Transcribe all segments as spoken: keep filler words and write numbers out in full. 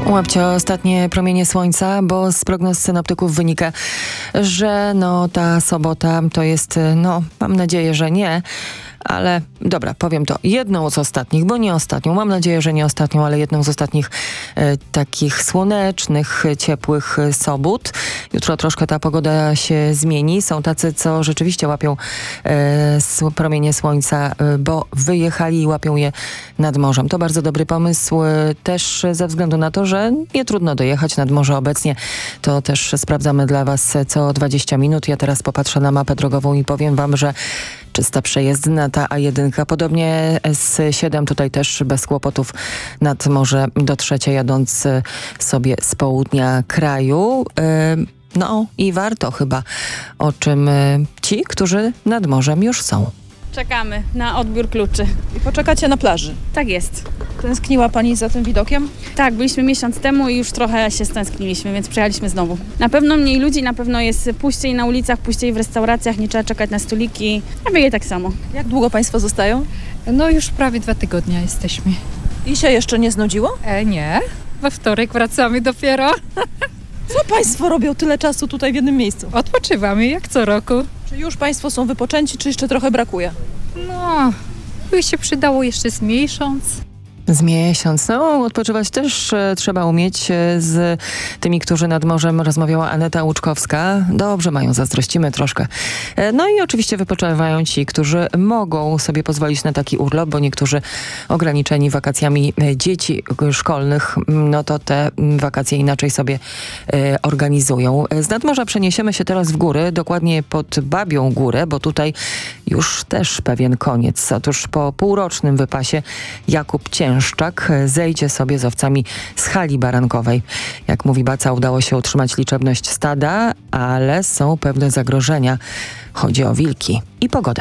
Łapcie ostatnie promienie słońca, bo z prognoz synoptyków wynika, że no ta sobota to jest, no mam nadzieję, że nie, ale dobra, powiem to, jedną z ostatnich, bo nie ostatnią, mam nadzieję, że nie ostatnią, ale jedną z ostatnich e, takich słonecznych, ciepłych sobót. Jutro troszkę ta pogoda się zmieni. Są tacy, co rzeczywiście łapią e, promienie słońca, e, bo wyjechali i łapią je nad morzem. To bardzo dobry pomysł, e, też ze względu na to, że nie trudno dojechać nad morze obecnie. To też sprawdzamy dla was co dwadzieścia minut. Ja teraz popatrzę na mapę drogową i powiem wam, że czysta przejezdna ta A jeden. Podobnie S siedem tutaj też bez kłopotów nad morze dotrzecie, jadąc sobie z południa kraju. No i warto chyba, o czym ci, którzy nad morzem już są. Czekamy na odbiór kluczy. I poczekacie na plaży. Tak jest. Tęskniła pani za tym widokiem? Tak, byliśmy miesiąc temu i już trochę się stęskniliśmy, więc przyjechaliśmy znowu. Na pewno mniej ludzi, na pewno jest puściej na ulicach, puściej w restauracjach, nie trzeba czekać na stoliki, a wieje tak samo. Jak długo państwo zostają? No już prawie dwa tygodnie jesteśmy. I się jeszcze nie znudziło? E, nie, we wtorek wracamy dopiero. Co państwo robią tyle czasu tutaj w jednym miejscu? Odpoczywamy jak co roku. Czy już państwo są wypoczęci, czy jeszcze trochę brakuje? No, by się przydało jeszcze z miesiąc. Z miesiąc. No, odpoczywać też e, trzeba umieć. E, z tymi, którzy nad morzem, rozmawiała Aneta Łuczkowska. Dobrze mają, zazdrościmy troszkę. E, no i oczywiście wypoczywają ci, którzy mogą sobie pozwolić na taki urlop, bo niektórzy ograniczeni wakacjami e, dzieci szkolnych, no to te wakacje inaczej sobie e, organizują. Z nadmorza przeniesiemy się teraz w góry, dokładnie pod Babią Górę, bo tutaj już też pewien koniec. Otóż po półrocznym wypasie Jakub Ciężko Szczak zejdzie sobie z owcami z hali barankowej. Jak mówi Baca, udało się utrzymać liczebność stada, ale są pewne zagrożenia. Chodzi o wilki i pogodę.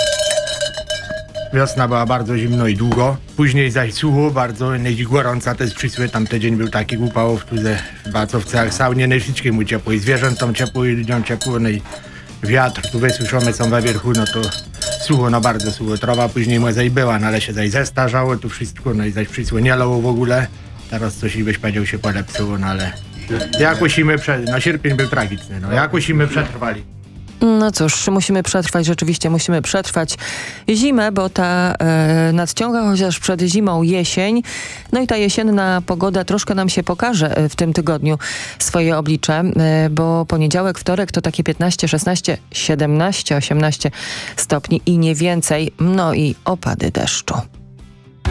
Wiosna była bardzo zimno i długo. Później zaś sucho, bardzo nejdź gorąca też przysły. Tamten dzień był taki upałow, tu ze bacowce jak saunie, nej wszystkim mu ciepło i zwierzętom ciepło i ludziom ciepło, no i wiatr, tu wysłyszone są we wierchu, no to sucho, no bardzo sucho. Trawa później może i była, no ale się zaś zestarzało tu wszystko, no i zaś przysło nie lało w ogóle. Teraz coś i byś powiedział się polepszyło, no ale jakośmy, prze... no sierpień był tragiczny, no jakośmy przetrwali. No cóż, musimy przetrwać, rzeczywiście musimy przetrwać zimę, bo ta e, nadciąga, chociaż przed zimą jesień. No i ta jesienna pogoda troszkę nam się pokaże w tym tygodniu swoje oblicze, e, bo poniedziałek, wtorek to takie piętnaście, szesnaście, siedemnaście, osiemnaście stopni i nie więcej. No i opady deszczu.